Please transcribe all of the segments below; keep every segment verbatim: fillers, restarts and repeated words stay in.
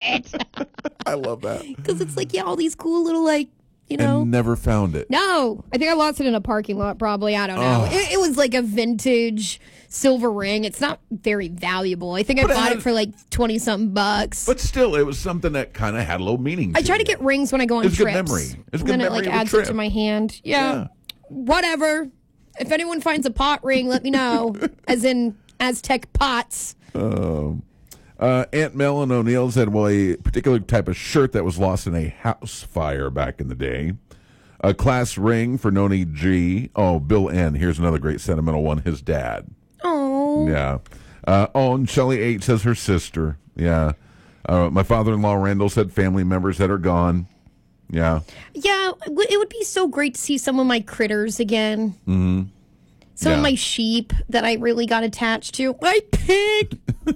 it. I love that. Because it's like, yeah, all these cool little, like, you know. And never found it. No. I think I lost it in a parking lot, probably. I don't know. Oh. It, it was like a vintage silver ring. It's not very valuable. I think I But it bought had- it for like twenty-something bucks. But still, it was something that kind of had a little meaning. I try to it. get rings when I go on It's a good trips. memory. It's a And good then memory it like of a adds trip. it to my hand. Yeah. Yeah. Whatever. If anyone finds a pot ring, let me know. As in Aztec pots. Um, uh, Aunt Mel and O'Neill said, well, a particular type of shirt that was lost in a house fire back in the day. A class ring for Noni G. Oh, Bill N. Here's another great sentimental one. His dad. Oh. Yeah. Uh, oh, and Shelley H. says her sister. Yeah. Uh, my father-in-law, Randall, said family members that are gone. Yeah. Yeah, it would- it would be so great to see some of my critters again. Mm-hmm. Some Yeah. of my sheep that I really got attached to. My pig.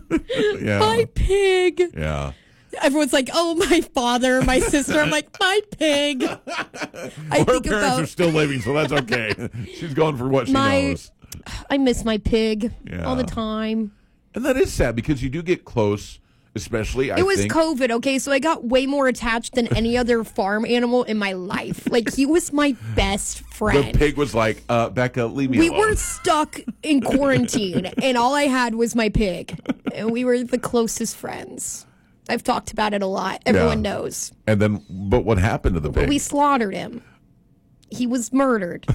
Yeah. My pig. Yeah. Everyone's like, oh, my father, my sister. I'm like, my pig. I Well, her think parents about are still living, so that's okay. She's going for what she my. knows. I miss my pig Yeah. all the time. And that is sad because you do get close, especially, I It was think. COVID, okay? So I got way more attached than any other farm animal in my life. Like, he was my best The friend. pig was like, uh, Becca, leave me We alone. were stuck in quarantine, and all I had was my pig. And we were the closest friends. I've talked about it a lot. Everyone Yeah. knows. And then, but what happened to the pig? We slaughtered him. He was murdered.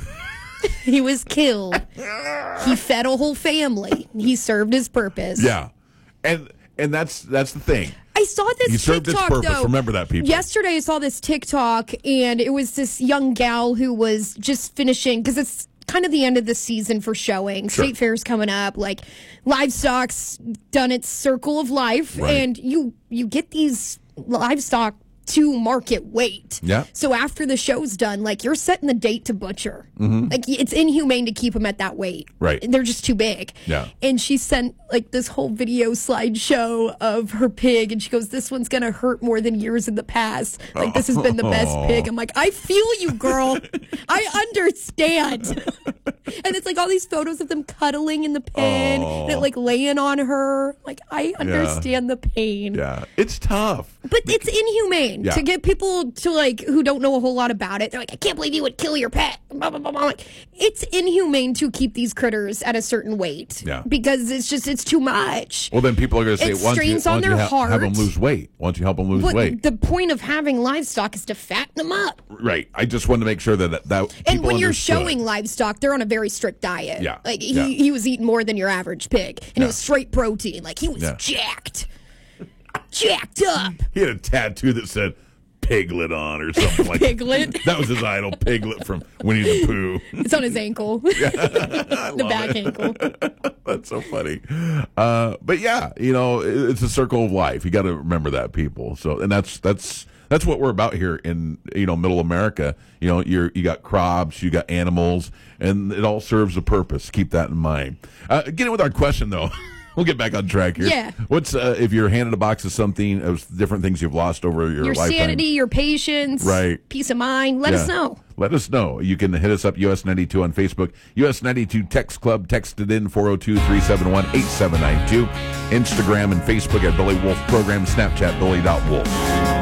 He was killed. He fed a whole family. He served his purpose. Yeah. And and that's that's the thing. I saw this He served its TikTok, purpose. though. Remember that, people. Yesterday, I saw this TikTok, and it was this young gal who was just finishing, because it's kind of the end of the season for showing. Sure. State Fair's coming up. Like, livestock's done its circle of life, Right. and you you get these livestock to market weight. Yeah. So after the show's done, like, you're setting the date to butcher. Like, it's inhumane to keep them at that weight. Mm-hmm. Right. They're just too big. Yeah. And she sent like this whole video slideshow of her pig, and she goes, "This one's gonna hurt more than years in the past. Like, this has been the best pig." I'm like, I feel you, girl. I understand. And it's like all these photos of them cuddling in the pen, and it, like laying on her. Like, I understand the pain. Yeah. It's tough. But it's inhumane Yeah. to get people to, like, who don't know a whole lot about it. They're like, I can't believe you would kill your pet. Blah, blah, blah, blah. Like, it's inhumane to keep these critters at a certain weight. Yeah. Because it's just, it's too much. Well, then people are going to say, It once you, strains on once you their ha- have heart. them lose weight. Once you help them lose But weight. the point of having livestock is to fatten them up. Right. I just wanted to make sure that that, that And people when you're understood. showing livestock, they're on a very strict diet. Yeah. Like, he, Yeah. he was eating more than your average pig. And Yeah. it was straight protein. Like, he was Yeah. jacked. Jacked up. He had a tattoo that said Piglet on or something like Piglet. that. That was his idol, Piglet from Winnie the Pooh. It's on his ankle. the back ankle. That's so funny. Uh, but yeah, you know, it- it's a circle of life. You got to remember that, people. So, and that's that's that's what we're about here in you know Middle America. You know, you're you got crops, you got animals, and it all serves a purpose. Keep that in mind. Uh, get in with our question though. We'll get back on track here. Yeah. What's uh, if you're handed a box of something of different things you've lost over your, Your lifetime? sanity, your patience, Right. peace of mind. Let us Yeah. know. Let us know. You can hit us up, U S ninety-two on Facebook. U S ninety-two Text Club. Text it in, four oh two, three seven one, eight seven nine two. Instagram and Facebook at Billy Wolf Program. Snapchat, Billy.Wolf.